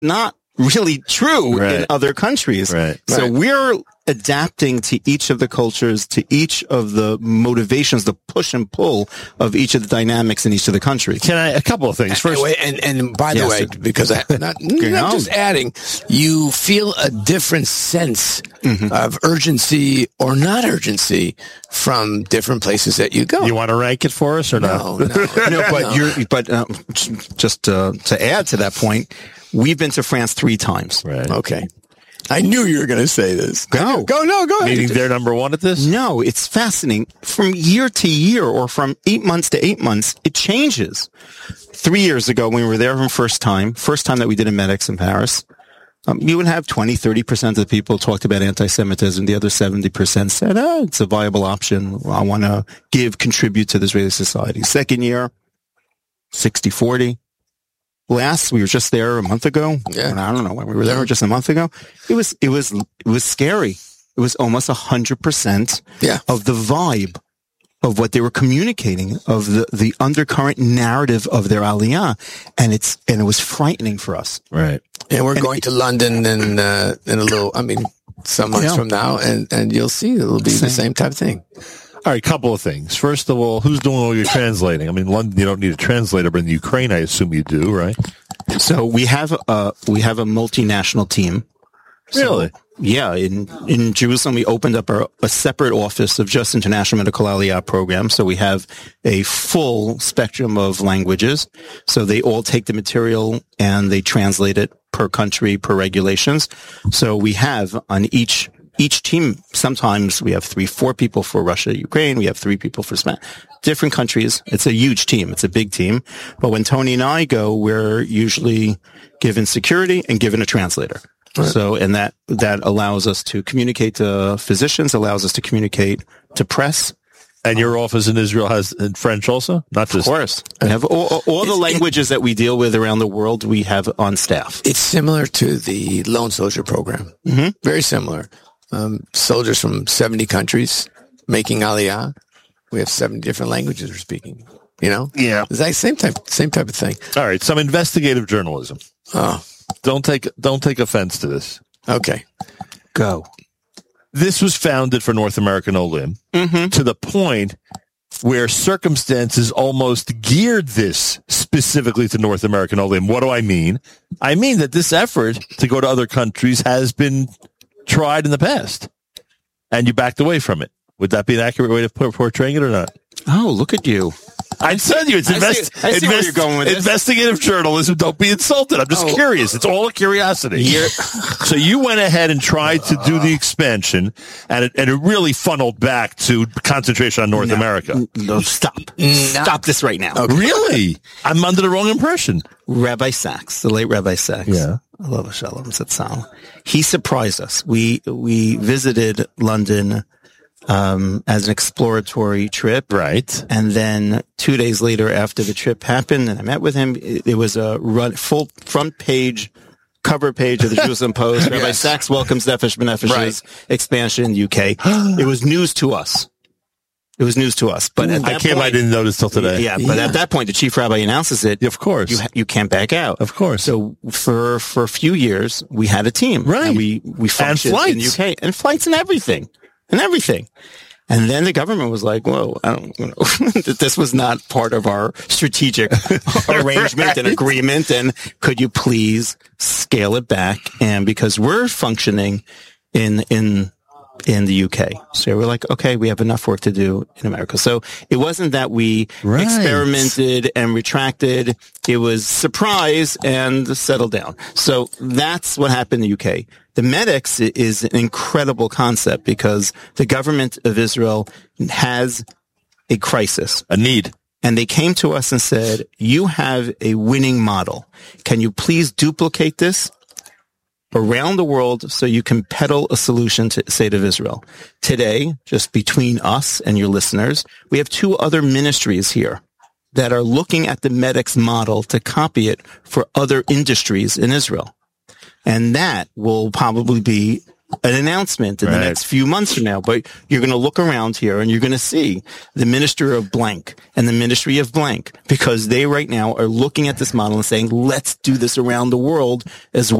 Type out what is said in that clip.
not really true in other countries. So we're adapting to each of the cultures, to each of the motivations, the push and pull of each of the dynamics in each of the countries. A couple of things. First, and by the way, because not just adding, you feel a different sense of urgency or not urgency from different places that you go. You want to rank it for us or not? No, but just to add to that point, we've been to France 3 times. Okay. I knew you were going to say this. Go ahead. Meaning they're number one at this? No, it's fascinating. From year to year, or from 8 months to 8 months, it changes. 3 years ago, when we were there from first time that we did a Medex in Paris, you would have 20-30% of the people talked about anti-Semitism. The other 70% said, it's a viable option. I want to contribute to the Israeli society. Second year, 60-40. We were just there a month ago. Yeah. I don't know when we were there, just a month ago. It was scary. It was almost 100% of the vibe of what they were communicating, of the undercurrent narrative of their aliyah. And it was frightening for us. Right. And we're going to London in a little, some months from now, and you'll see it'll be the same type of thing. All right, couple of things. First of all, who's doing all your translating? London, you don't need a translator, but in the Ukraine, I assume you do, right? So we have a multinational team. Really? Yeah. In Jerusalem, we opened up a separate office of just International Medical Aliyah program. So we have a full spectrum of languages. So they all take the material and they translate it per country, per regulations. So we have on each team, sometimes we have 3-4 people for Russia, Ukraine. We have 3 people for Spain. Different countries. It's a huge team. It's a big team. But when Tony and I go, we're usually given security and given a translator. Right. So, and that allows us to communicate to physicians, allows us to communicate to press. And your office in Israel has in French also? Not just. Of course. We have all the languages that we deal with around the world, we have on staff. It's similar to the Lone Soldier program. Mm-hmm. Very similar. Soldiers from 70 countries making aliyah. We have 7 different languages we're speaking. Yeah, it's like same type of thing. All right, some investigative journalism. Oh, don't take offense to this. Okay, go. This was founded for North American Olim to the point where circumstances almost geared this specifically to North American Olim. What do I mean? I mean that this effort to go to other countries has been tried in the past, and you backed away from it. Would that be an accurate way of portraying it or not? Oh, look at you. I said you, it's I see where you're going with investigative journalism. Don't be insulted. I'm just curious. It's all a curiosity. So you went ahead and tried to do the expansion, and it really funneled back to concentration on North America. No, stop. Stop this right now. Okay. Really? I'm under the wrong impression. Rabbi Sachs, the late Rabbi Sachs. Yeah. Allah Shalom Zatzal. He surprised us. We visited London as an exploratory trip. Right. And then 2 days later after the trip happened and I met with him, it was a full front page, cover page of the Jerusalem Post. Rabbi Sachs welcomes Nefesh B'Nefesh's expansion in the UK. It was news to us. But at that point, I didn't notice till today. Yeah, but at that point, the chief rabbi announces it. Of course. You can't back out. Of course. So for a few years, we had a team. Right. And we functioned in the UK. And flights and everything. And then the government was like, whoa, this was not part of our strategic arrangement and agreement. And could you please scale it back? And because we're functioning in the UK. So we're like, okay, we have enough work to do in America. So it wasn't that we experimented and retracted. It was surprise and settle down. So that's what happened in the UK. The Medex is an incredible concept because the government of Israel has a crisis. A need. And they came to us and said, you have a winning model. Can you please duplicate this around the world so you can peddle a solution to State of Israel? Today, just between us and your listeners, we have 2 other ministries here that are looking at the Medex model to copy it for other industries in Israel. And that will probably be an announcement in the next few months from now, but you're going to look around here and you're going to see the Minister of blank and the Ministry of blank, because they right now are looking at this model and saying, let's do this around the world as well.